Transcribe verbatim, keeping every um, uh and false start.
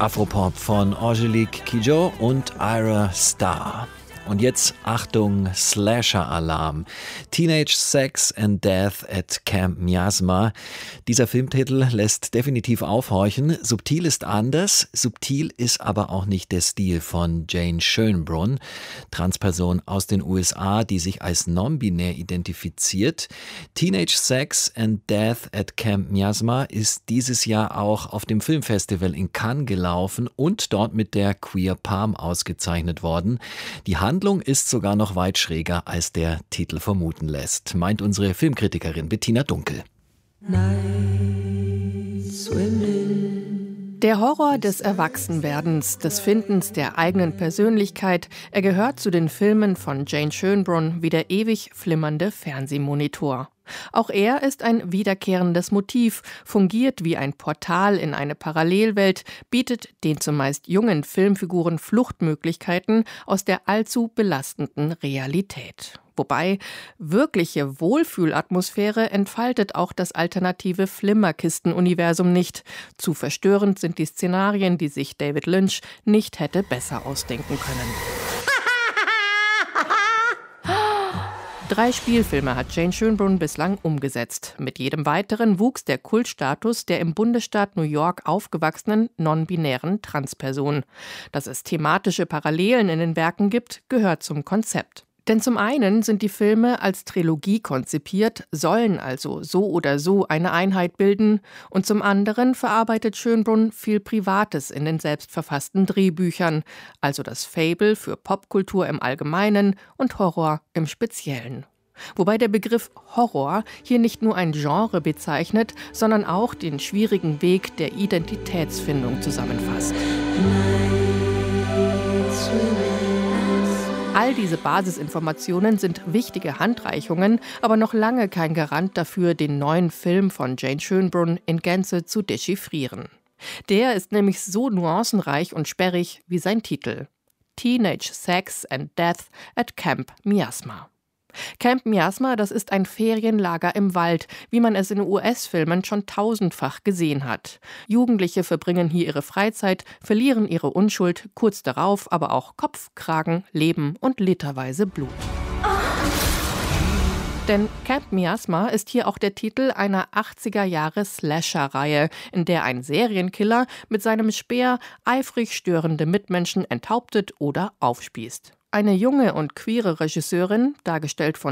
Afropop von Angelique Kidjo und Ira Starr. Und jetzt Achtung, Slasher-Alarm. Teenage Sex and Death at Camp Miasma. Dieser Filmtitel lässt definitiv aufhorchen. Subtil ist anders, subtil ist aber auch nicht der Stil von Jane Schönbrunn, Transperson aus den U S A, die sich als non-binär identifiziert. Teenage Sex and Death at Camp Miasma ist dieses Jahr auch auf dem Filmfestival in Cannes gelaufen und dort mit der Queer Palm ausgezeichnet worden. Die Handlung ist sogar noch weit schräger, als der Titel vermuten lässt, meint unsere Filmkritikerin Bettina Dunkel. Der Horror des Erwachsenwerdens, des Findens der eigenen Persönlichkeit, er gehört zu den Filmen von Jane Schönbrunn wie der ewig flimmernde Fernsehmonitor. Auch er ist ein wiederkehrendes Motiv, fungiert wie ein Portal in eine Parallelwelt, bietet den zumeist jungen Filmfiguren Fluchtmöglichkeiten aus der allzu belastenden Realität. Wobei, wirkliche Wohlfühlatmosphäre entfaltet auch das alternative Flimmerkisten-Universum nicht. Zu verstörend sind die Szenarien, die sich David Lynch nicht hätte besser ausdenken können. Drei Spielfilme hat Jane Schönbrunn bislang umgesetzt. Mit jedem weiteren wuchs der Kultstatus der im Bundesstaat New York aufgewachsenen non-binären Transperson. Dass es thematische Parallelen in den Werken gibt, gehört zum Konzept. Denn zum einen sind die Filme als Trilogie konzipiert, sollen also so oder so eine Einheit bilden, und zum anderen verarbeitet Schönbrunn viel Privates in den selbstverfassten Drehbüchern, also das Faible für Popkultur im Allgemeinen und Horror im Speziellen. Wobei der Begriff Horror hier nicht nur ein Genre bezeichnet, sondern auch den schwierigen Weg der Identitätsfindung zusammenfasst. All diese Basisinformationen sind wichtige Handreichungen, aber noch lange kein Garant dafür, den neuen Film von Jane Schönbrunn in Gänze zu dechiffrieren. Der ist nämlich so nuancenreich und sperrig wie sein Titel: Teenage Sex and Death at Camp Miasma. Camp Miasma, das ist ein Ferienlager im Wald, wie man es in U S-Filmen schon tausendfach gesehen hat. Jugendliche verbringen hier ihre Freizeit, verlieren ihre Unschuld, kurz darauf aber auch Kopf, Kragen, Leben und literweise Blut. Denn Camp Miasma ist hier auch der Titel einer achtziger-Jahre-Slasher-Reihe, in der ein Serienkiller mit seinem Speer eifrig störende Mitmenschen enthauptet oder aufspießt. Eine junge und queere Regisseurin, dargestellt von